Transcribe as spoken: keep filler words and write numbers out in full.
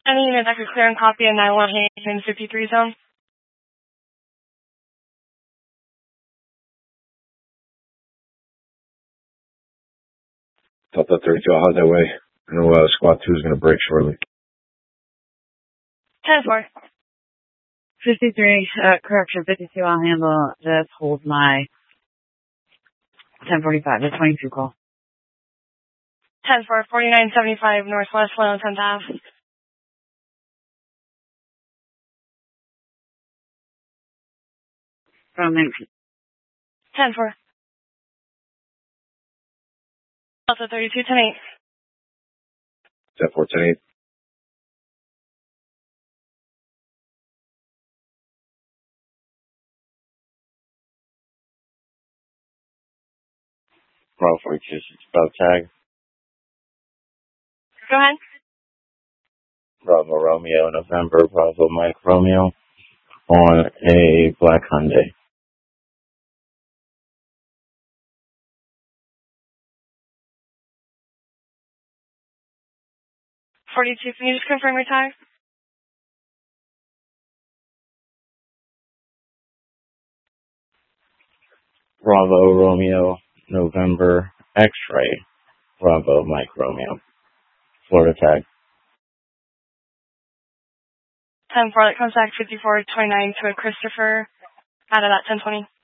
Any unit that could clear and copy a nine one eight in fifty-three zone? Delta thirty-two, I'll head that way. I know uh, squad two is going to break shortly. ten four. fifty-three, uh, correction, fifty-two, I'll handle, just hold my ten forty-five, the twenty-two call. ten four, forty-nine seventy-five Northwest one oh tenth Ave. From ten four. Delta thirty-two, ten eight. ten four, ten eight. Bravo forty-two, six, about tag. Go ahead. Bravo Romeo, November, Bravo Mike Romeo, on a black Hyundai. forty-two, can you just confirm your tag? Bravo Romeo, November, X-ray, Bravo Mike Romeo, Florida tag. ten four, that comes back fifty-four twenty-nine to a Christopher out of that ten twenty.